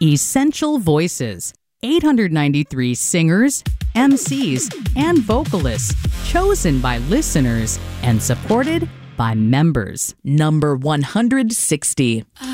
Essential Voices. 893 singers, MCs, and vocalists chosen by listeners and supported by members. Number 160.